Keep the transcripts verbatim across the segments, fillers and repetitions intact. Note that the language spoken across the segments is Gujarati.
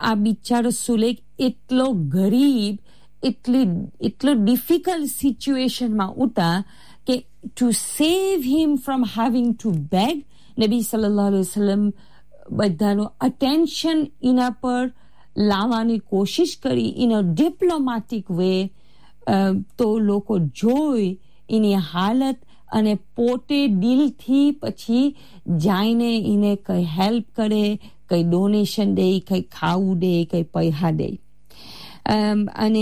આ બિચારો સુલેખ એટલો ગરીબ એટલી એટલો ડિફિકલ્ટ સિચ્યુએશનમાં ઉતા કે to save him from having to back Nabi સલ્લલ્લાહુ અલૈહિ વસલ્લમ બધાનું અટેન્શન એના પર લાવવાની કોશિશ કરી ઇન અ ડિપ્લોમેટિક વે. તો લોકો જોઈ એની હાલત અને પોતે દિલથી પછી જઈને એને કઈ હેલ્પ કરે, કઈ ડોનેશન દે, કઈ ખાવું દે, કઈ પૈસા દે. અને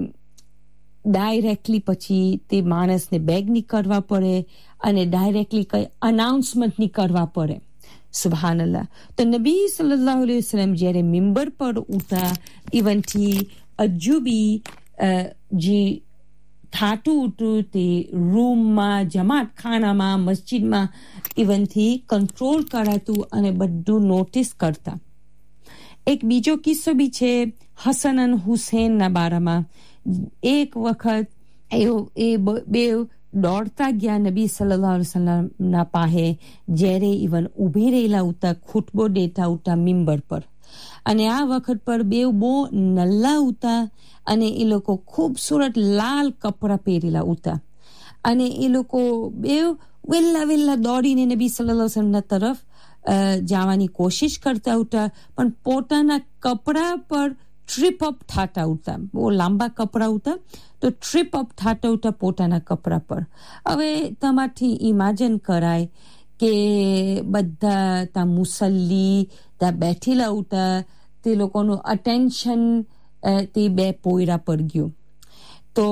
ડાયરેક્ટલી પછી તે માણસને બેગ ની કરવા પડે અને ડાયરેક્ટલી કઈ અનાઉન્સમેન્ટ ની કરવા પડે. સુબહાનલ્લાહ. તો નબી સલ્લલ્લાહુ અલૈહિ વસલ્લમ જ્યારે મિંબર પર ઉઠા ઇવનથી અજુબી જે થાતું હતું તે રૂમમાં, જમાત ખાનામાં, મસ્જિદમાં ઇવનથી કંટ્રોલ કરાતું અને બધું નોટિસ કરતા. એક બીજો કિસ્સો બી છે હસન અને હુસૈનના બારામાં. એક વખત એ બે દોડતા ગયા નબી સલ્લલ્લાહુ અલૈહિ વસલ્લમના પાસે જ્યારે ઇવન ઊભી રહેલા ઉતા ખુતબો દેતા ઉતા મિંબર પર. અને આ વખત પર બે બહુ નલ્લા ઉતા અને એ લોકો ખૂબસૂરત લાલ કપડા પહેરેલા ઉતા અને એ લોકો બે વેલ્લા વેલ્લા દોડીને નબી સલ્લલ્લાહુ અલૈહિ વસલ્લમના તરફ જવાની કોશિશ કરતા ઉતા, પણ પોતાના કપડા પર ટ્રીપ અપ થતા ઉતા. બહુ લાંબા કપડા ઉતા તો ટ્રીપ અપ થતા ઉતા પોતાના કપડા પર. હવે તમારથી ઇમેજિન કરાય કે બધા તા મુસલ્લી તા બેઠેલા ઉતા, તે લોકોનું અટેન્શન તે બે પોયરા પર ગયું. તો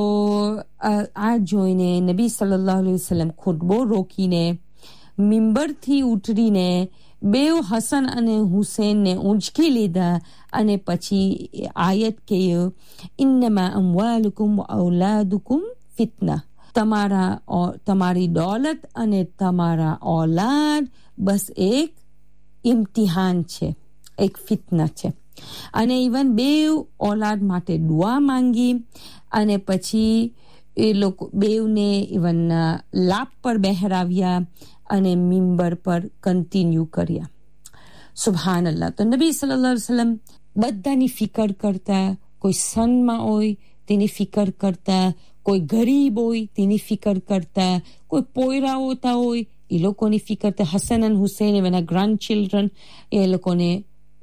આ જોઈને નબી સલ્લલ્લાહુ અલૈહિ વસલ્લમ ખુતબો રોકીને મિંબરથી ઉતરીને બેવ હસન અને હુસૈનને ઊંચકી લીધા અને પછી આયત કહ્યો, ઇન્નમા અમવાલુકુમ વ ઔલાદુકુમ ફિતના. તમારા તમારી દોલત અને તમારા ઔલાદ બસ એક ઇમ્તિહાન છે, એક ફિતના છે. અને ઇવન બેવ ઔલાદ માટે દુઆ માંગી અને પછી એ લોકો બેવને ઇવન લાપ પર બહેરાવ્યા અને મિંબર પર કન્ટિન્યુ કર્યા. સુબહાનલ્લાહ. તો નબી સલ્લલ્લાહુ અલૈહિ વસલ્લમ બધાની ફિકર કરતા, કોઈ સનમાં હોય તેની ફિકર કરતા, કોઈ ગરીબ હોય તેની ફિકર કરતા, કોઈ પોયરા હોતા હોય એ લોકોની ફિકર કરતા. હસન અને હુસૈન એના ગ્રાન્ડ ચિલ્ડ્રન એ લોકોને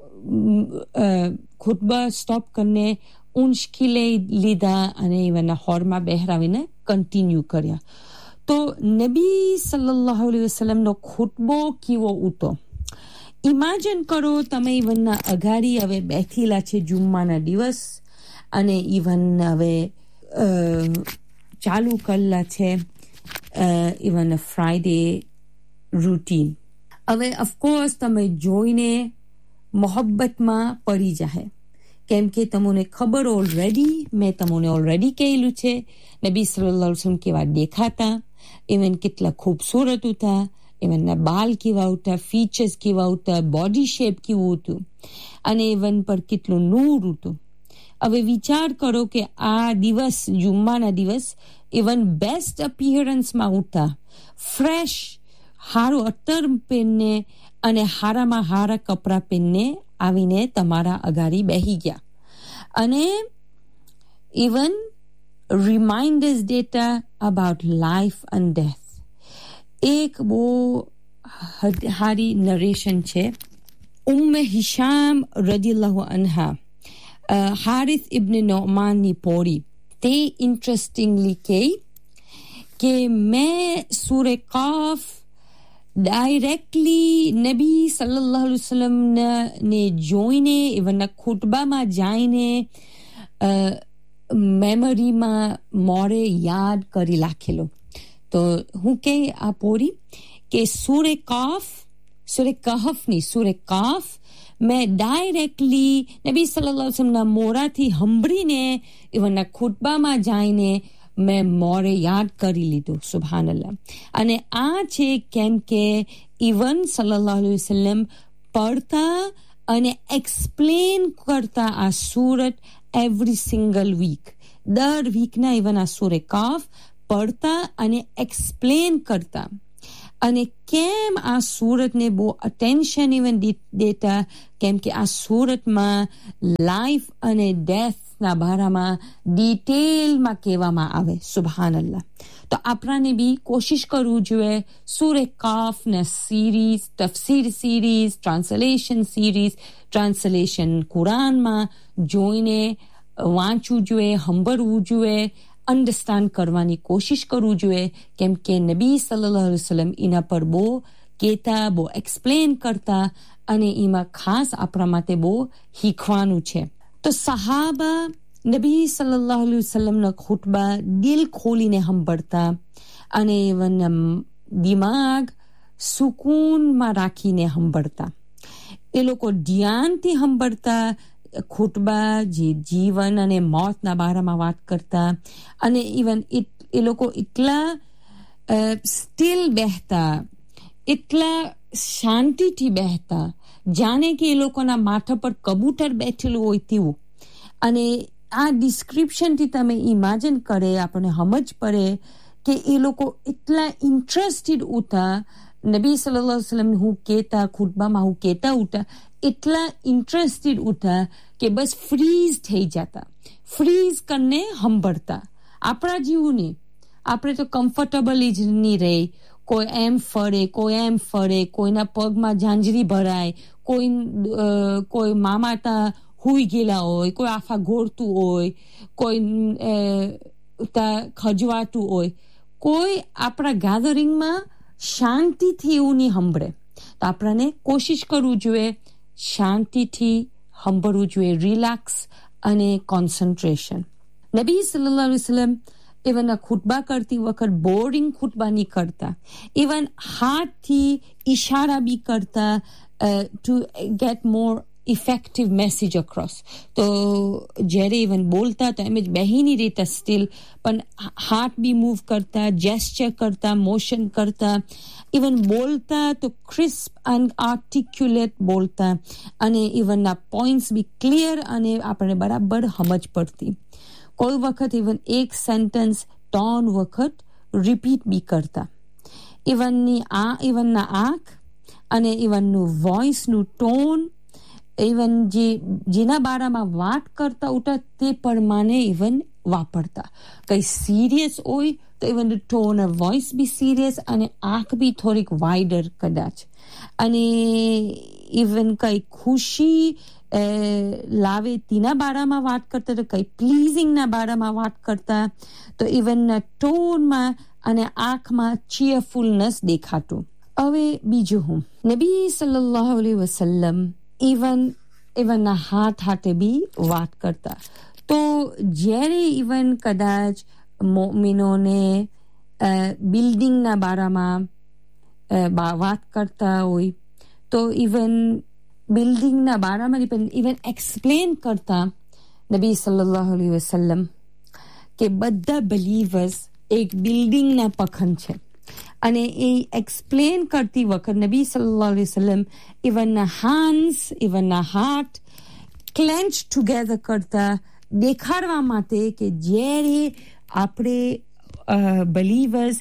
ખુતબા સ્ટોપ કરીને ઊંચકી લીધા અને એના હોરમાં બહેરાવીને કન્ટિન્યુ કર્યા. તો નબી સલ્લલ્લાહુ અલૈહિ વસલ્લમનો ખુતબો કેવો ઉતો ઇમેજિન કરો તમે. ઇવનના અઘાડી હવે બેઠેલા છે જુમ્માના દિવસ અને ઇવન હવે ચાલુ કરેલા છે ઇવન ફ્રાઈડે રૂટીન. હવે ઓફકોર્સ તમે જોઈને મોહબ્બતમાં પડી જાય, કેમ કે તમને ખબર ઓલરેડી મેં તમને ઓલરેડી કહેલું છે નબી સલ્લલ્લાહુ અલૈહિ વસલ્લમ કેવા દેખાતા, ઇવન કેટલા ખૂબસૂરત હતા, ઇવનના બાલ કેવા હતા, ફીચર્સ કેવા હતા, બોડી શેપ કેવું હતું અને ઇવન પર કેટલું નૂર હતું. હવે વિચાર કરો કે આ દિવસ જુમ્માના દિવસ ઇવન બેસ્ટ અપિયરન્સમાં ઉઠતા, ફ્રેશ હારું અત્તર પહેરને અને હારામાં હારા કપડા પહેરને આવીને તમારા અગાડી બેહી ગયા અને ઇવન રિમાઇન્ડર્સ દેતા અબાઉટ લાઈફ એન્ડ ડેથ. એક બહુ હારી નરેશન છે ઉમ્મે હિશામ રદિયલ્લાહુ અન્હા, હારિસ ઇબ્ન નોમાનની પોળી. તે ઇન્ટરેસ્ટિંગલી કહે કે મેં સૂરે કાફ ડાયરેક્ટલી નબી સલ્લલ્લાહુ અલૈહિ વસલ્લમ ને જોઈને એવના ખુતબામાં જઈને મેમરીમાં મોરે યાદ કરી રાખેલો. તો હું કે આ પોરી કે સૂરે કાફ, સૂરે કહફ ની સૂરે કાફ મેં ડાયરેક્ટલી નબી સલ્લલ્લાહુ અલૈહિ વસલ્લમના મોરાથી સાંભળીને એવના ખુતબામાં જઈને મેં મોરે યાદ કરી લીધું. સુબહાનલ્લાહ. અને આ છે કેમ કે ઇવન સલ્લલ્લાહુ અલૈહિ વસલ્લમ પડતા અને એક્સપ્લેન કરતા આ સૂરત એવરી સિંગલ વીક. દર વીકના ઇવન આ સૂરે કાફ પડતા અને એક્સપ્લેન કરતા અને કેમ આ સુરતને બહુ અટેન્શન ઇવન દેતા, કેમ કે આ સુરતમાં લાઈફ અને ડેથના બારામાં ડિટેલમાં કહેવામાં આવે. સુબહાનલ્લાહ. તો આપણાને બી કોશિશ કરવું જોઈએ સૂરે કાફના series, તફસીર series, translation series, translation કુરાનમાં જોઈને વાંચવું જોઈએ, સાંભળવું જોઈએ, અન્ડરસ્ટેન્ડ કરવાની કોશિશ કરવું જોઈએ, કેમ કે નબી સલ્લલ્લાહુ અલૈહિ વસલ્લમ એના પર બહુ કહેતા, બહુ એક્સપ્લેન કરતા, અને એમાં ખાસ આપણા માટે બહુ શીખવાનું છે. તો સહાબા નબી સલ્લલ્લાહુ અલૈહિ વસલ્લમના ખુતબા દિલ ખોલીને સાંભળતા અને એવન દિમાગ સુકૂનમાં રાખીને સાંભળતા. એ લોકો ધ્યાનથી સાંભળતા ખુતબા, જે જીવન અને મોતના બારામાં વાત કરતા, અને ઇવન એ લોકો એટલા સ્ટીલ બેહતા, એટલા શાંતિથી બેહતા, જાણે કે એ લોકોના માથા પર કબૂતર બેઠેલું હોય તેવું. અને આ ડિસ્ક્રિપ્શનથી તમે ઇમેજિન કરે, આપણને સમજ પડે કે એ લોકો એટલા ઇન્ટરેસ્ટેડ હતા નબી સલ્લલ્લાહુ અલૈહિ વસલ્લમ હું કહેતા, ખુતબામાં હું કહેતા હતા, એટલા ઇન્ટરેસ્ટેડ હતા કે બસ ફ્રીઝ થઈ જતા, ફ્રીઝ કરીને સાંભળતા. આપણા જેવું નહીં, આપણે તો કમ્ફર્ટેબલ જ નહીં રહે. કોઈ એમ ફરે, કોઈ એમ ફરે, કોઈના પગમાં ઝાંઝરી ભરાય, કોઈ કોઈ મામાતા હુઈ ગયેલા હોય, કોઈ આફા ઘોરતું હોય, કોઈ ખજવાતું હોય, કોઈ આપણા ગેધરિંગમાં શાંતિથી એવું નહીં સાંભળે. તો આપણને કોશિશ કરવું જોઈએ શાંતિથી સાંભળવું જોઈએ, રિલેક્સ અને કોન્સન્ટ્રેશન. નબી સલ્લલ્લાહુ અલૈહિ વસલ્લમ ઇવન આ ખુતબા કરતી વખત બોરિંગ ખુતબા નહીં કરતા. ઇવન હાથથી ઇશારા બી કરતા ટુ ગેટ મોર ઇફેક્ટિવ મેસેજ અક્રોસ. તો જ્યારે ઇવન બોલતા તો એમ જ બેહીની રહેતા સ્ટીલ, પણ હાથ બી મૂવ કરતા, જેસ્ચર કરતા, મોશન કરતા. ઇવન બોલતા તો ક્રિસ્પ એન્ડ આર્ટિક્યુલેટ બોલતા, અને ઇવનના પોઈન્ટ્સ બી ક્લિયર અને આપણને બરાબર સમજ પડતી. કોઈ વખત ઇવન એક સેન્ટેન્સ ત્રણ વખત રિપીટ બી કરતા. ઇવનની આ ઇવનના આંખ અને ઇવનનું વોઇસનું ટોન, ઇવન જે જેના બારામાં વાત કરતા ઉઠા તે પ્રમાણે ઇવન વાપરતા. કંઈ સિરિયસ હોય તો even tone of voice B serious અને આંખ બી થોડીક વાઇડર કદાચ. અને ઇવન કંઈ ખુશી લાવે તેના બારામાં વાત કરતા, તો કંઈ પ્લીઝિંગના બારામાં વાત કરતા, તો ઇવનના ટોનમાં અને આંખમાં ચીયરફુલનેસ દેખાતું. હવે બીજું હું નબી સલ્લલ્લાહુ અલૈહિ વસલ્લમ ઇવન ઇવનના હાથ હાથે બી વાત કરતા. તો જ્યારે ઇવન કદાચ મોમિનોને બિલ્ડિંગના બારામાં વાત કરતા હોય તો ઇવન બિલ્ડિંગના બારામાં પણ ઇવન એક્સપ્લેન કરતા નબી સલ્લલ્લાહુ અલૈહિ વસલ્લમ કે બધા બિલીવર્સ એક બિલ્ડિંગના પખંડ છે. અને એ એક્સપ્લેન કરતી વખત નબી સલ્લલ્લાહુ અલૈહિ વસલ્લમ ઇવનના હેન્ડ્સ, ઇવનના હાથ ક્લેન્ચ ટુગેધર કરતા, દેખાડવા માટે કે જ્યારે આપણે બિલીવર્સ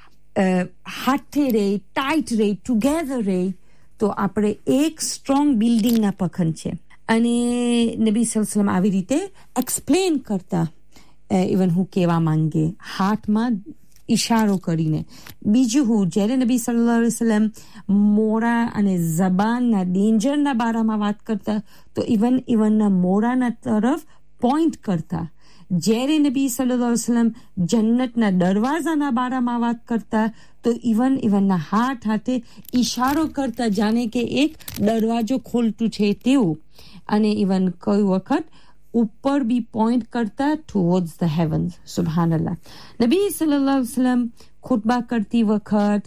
હાથે રહે, ટાઈટ રહે, ટુગેધર રહે, તો આપણે એક સ્ટ્રોંગ બિલ્ડિંગના પખંડ છે. અને નબી સલ્લલ્લાહુ અલૈહિ વસલ્લમ આવી રીતે એક્સપ્લેન કરતા ઇવન હું કહેવા માંગે, હાથમાં ઇશારો કરીને. બીજું હું જ્યારે નબી સલ્લલ્લાહુ અલૈહિ વસલ્લમ મોરા અને જબાનના ડેન્જરના બારામાં વાત કરતા તો ઇવન ઇવનના મોરાના તરફ પોઈન્ટ કરતા. જ્યારે નબી સલ્લલ્લાહુ અલૈહિ વસલ્લમ જન્નતના દરવાજાના બારામાં વાત કરતા તો ઇવન ઇવનના હાથ હાથે ઇશારો કરતા, જાણે કે એક દરવાજો ખોલતું છે તેવું. અને ઇવન કોઈ વખત ઉપર બી પોઈન્ટ કરતા ટુવર્ડ્સ ધ હેવન્સ. સુબહાનલ્લાહ. નબી સલ્લલ્લાહુ અલૈહિ વસલ્લમ ખુતબા કરતી વખત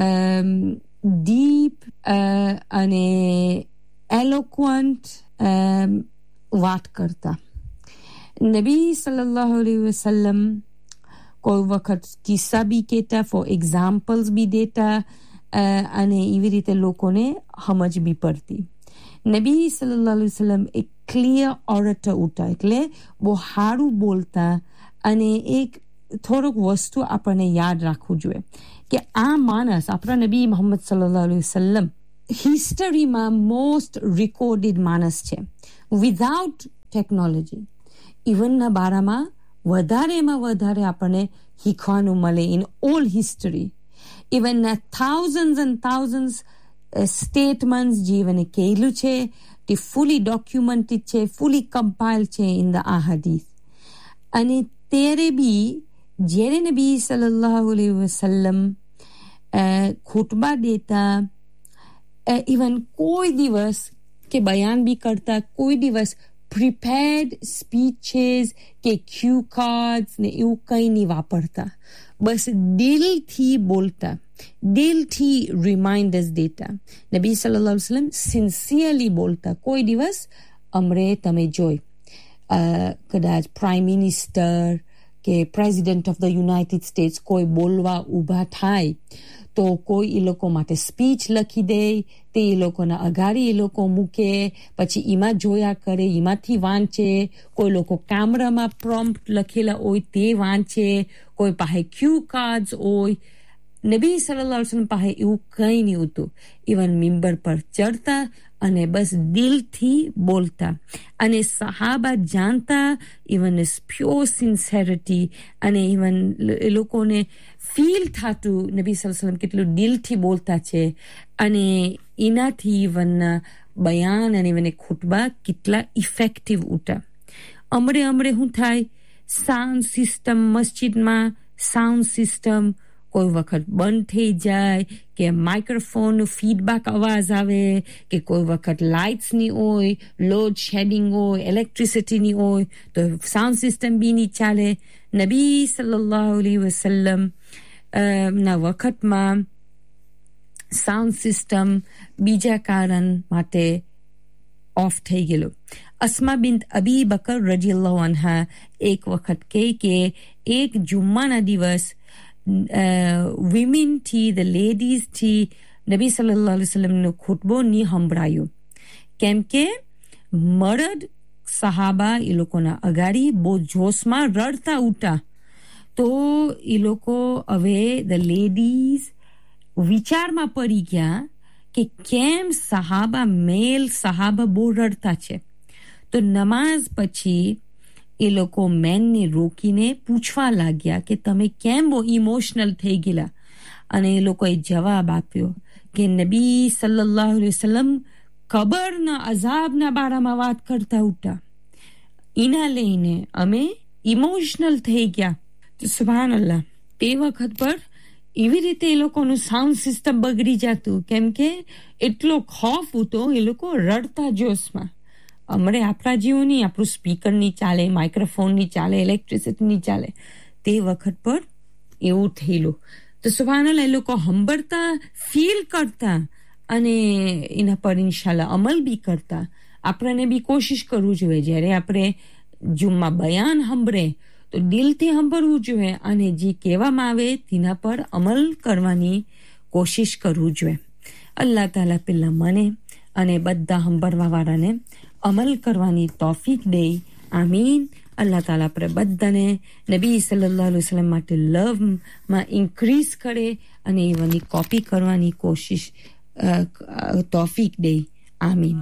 ડીપ અને એલોક્વન્ટ વાત કરતા. નબી સલ્લલ્લાહુ અલૈહિ વસલ્લમ કોઈ વખત કિસ્સા બી કહેતા, ફોર એક્ઝામ્પલ્સ બી દેતા, અને એવી રીતે લોકોને સમજ બી પડતી. નબી સલ્લલ્લાહુ અલૈહિ વસલ્લમ એક ક્લિયર ઓરેટર ઉઠા, એટલે બહુ સારું બોલતા અને એક થોડોક વસ્તુ આપણને યાદ રાખવું જોઈએ કે આ માણસ આપણા નબી મોહમ્મદ સલ્લલ્લાહુ અલૈહિ વસલ્લમ હિસ્ટરીમાં મોસ્ટ રેકોર્ડેડ માણસ છે વિધાઉટ ટેકનોલોજી. ઇવનના બારામાં વધારેમાં વધારે આપણને શીખવાનું મળે in all history. Even thousand and thousand statements જીવને કહેલું છે તે ફૂલી ડોક્યુમેન્ટેડ છે, ફૂલી કમ્પાઇલ છે ઇન ધ આ હદીસ. અને ત્યારે બી જ્યારે નબી સલ્લલ્લાહુ અલૈહિ વસલ્લમ ખુતબા દેતા, ઇવન કોઈ દિવસ કે બયાન બી કરતા, કોઈ દિવસ પ્રિપેર્ડ સ્પીચીસ કે ક્યુ કાર્ડ્સ ને એવું કંઈ નહીં વાપરતા. બસ દિલથી બોલતા, દિલથી રિમાઇન્ડર્સ દેતા. નબી સલ્લલ્લાહુ અલૈહિ વસલ્લમ સિન્સિયરલી બોલતા. કોઈ દિવસ અમરે તમે જોઈ કદાચ પ્રાઇમ મિનિસ્ટર કે president of the United states કોઈ બોલવા ઊભા થાય તો કોઈ એ લોકો માટે સ્પીચ લખી દે, તે એ લોકોના અગાડી એ લોકો મૂકે, પછી એમાં જોયા કરે, એમાંથી વાંચે. કોઈ લોકો કેમેરામાં પ્રોમ્પ્ટ લખેલા હોય તે વાંચે, કોઈ પાસે ક્યુ કાર્ડ્સ હોય. નબી સલ્લલ્લાહુ અલૈહિ વસલ્લમ પાસે એવું કંઈ નહીં હતું. ઇવન મિંબર પર ચડતા અને બસ દિલથી બોલતા. અને સહાબા જાણતા ઇવન પ્યોર સિન્સેરિટી, અને ઇવન એ લોકોને ફીલ થતું નબી સલ્લલ્લાહુ અલૈહિ વસલ્લમ કેટલું દિલથી બોલતા છે, અને એનાથી ઇવન બયાન અને ઇવન ખુતબા કેટલા ઇફેક્ટિવ ઉઠા. અમરે અમરે શું થાય, સાઉન્ડ સિસ્ટમ મસ્જિદમાં, સાઉન્ડ સિસ્ટમ કોઈ વખત બંધ થઈ જાય, કે માઇક્રોફોનનું ફીડબેક અવાજ આવે, કે કોઈ વખત લાઇટ્સની હોય, લોડ શેડિંગ હોય, ઇલેક્ટ્રિસિટીની હોય, તો સાઉન્ડ સિસ્ટમ બી નહીં ચાલે. નબી સલ્લલ્લાહુ અલૈહિ વસલ્લમ ના વખતમાં સાઉન્ડ સિસ્ટમ બીજા કારણ માટે ઓફ થઈ ગયેલો. અસ્મા બિન્ટ અબી બકર રજીયલ્લાહુ અન્હા એક વખત કહે કે એક જુમ્માના દિવસ વિમેનથી, ધ લેડીઝથી નબી સલ્લલ્લાહુ અલૈહિ વસલ્લમનો ખુતબો નહીં સંભળાયો, કેમ કે મર્દ સહાબા એ લોકોના અગાડી બહુ જોશમાં રડતા ઉઠા. તો એ લોકો હવે ધ લેડીઝ વિચારમાં પડી ગયા કે કેમ સહાબા, મેલ સહાબા બહુ રડતા છે. તો નમાઝ પછી એ લોકો મેનને રોકીને પૂછવા લાગ્યા કે તમે કેમ બહુ ઇમોશનલ થઈ ગયેલા. અને એ લોકોએ જવાબ આપ્યો કે નબી સલ્લલ્લાહુ અલૈહિ વસલ્લમ કબરના અઝાબના બારામાં વાત કરતા ઉઠા, એના લઈને અમે ઇમોશનલ થઈ ગયા. તો સુભાનઅલ્લાહ, તે વખત પર એવી રીતે એ લોકોનું સાઉન્ડ સિસ્ટમ બગડી જતું, કેમ કે એટલો ખોફ હતો, એ લોકો રડતા જોશમાં. હમણે આપણા જેવું નહીં, આપણું સ્પીકર નહીં ચાલે, માઇક્રોફોન નહીં ચાલે, ઇલેક્ટ્રિસિટી નહીં ચાલે. તે વખત પર એવું થયેલું. તો સુભાનઅલ્લાહ, એ લોકો સાંભળતા, ફીલ કરતા અને એના પર ઇન્શાલ્લાહ અમલ બી કરતા. આપણને બી કોશિશ કરવું જોઈએ જ્યારે આપણે જુમ્મા બયાન સાંભળે તો દિલથી સાંભળવું જોઈએ, અને જે કહેવામાં આવે તેના પર અમલ કરવાની કોશિશ કરવું જોઈએ. અલ્લાહ તાલા પેલા મને અને બધા સાંભળવા વાળાને અમલ કરવાની તૌફીક દે. આમીન. અલ્લાહ તાલા પર બધાને નબી સલ્લલ્લાહુ અલૈહિ વસલ્લમ માટે લવમાં ઇન્ક્રીઝ કરે અને એવાની કોપી કરવાની કોશિશ તૌફીક દે. આમીન.